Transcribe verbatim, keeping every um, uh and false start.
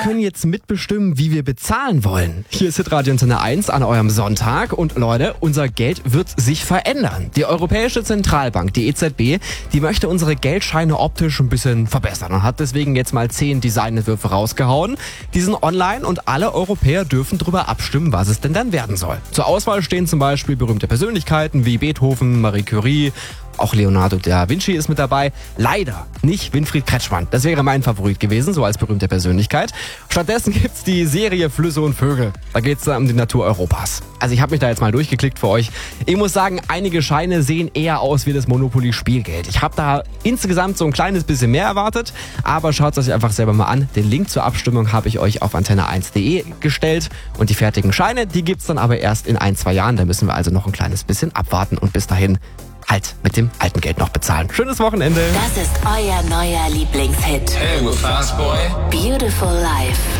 können jetzt mitbestimmen, wie wir bezahlen wollen. Hier ist Hitradio Antenne eins an eurem Sonntag. Und Leute, unser Geld wird sich verändern. Die Europäische Zentralbank, die E Z B, die möchte unsere Geldscheine optisch ein bisschen verbessern und hat deswegen jetzt mal zehn Designentwürfe rausgehauen. Die sind online und alle Europäer dürfen darüber abstimmen, was es denn dann werden soll. Zur Auswahl stehen zum Beispiel berühmte Persönlichkeiten wie Beethoven, Marie Curie, auch Leonardo da Vinci ist mit dabei. Leider nicht Winfried Kretschmann. Das wäre mein Favorit gewesen, so als berühmte Persönlichkeit. Stattdessen gibt's die Serie Flüsse und Vögel. Da geht's dann um die Natur Europas. Also ich habe mich da jetzt mal durchgeklickt für euch. Ich muss sagen, einige Scheine sehen eher aus wie das Monopoly-Spielgeld. Ich habe da insgesamt so ein kleines bisschen mehr erwartet, aber schaut es euch einfach selber mal an. Den Link zur Abstimmung habe ich euch auf antenne eins punkt de gestellt und die fertigen Scheine, die gibt's dann aber erst in ein, zwei Jahren. Da müssen wir also noch ein kleines bisschen abwarten und bis dahin halt mit dem alten Geld noch bezahlen. Schönes Wochenende. Das ist euer neuer Lieblingshit. Hey, we're Fast Boy. Beautiful Life.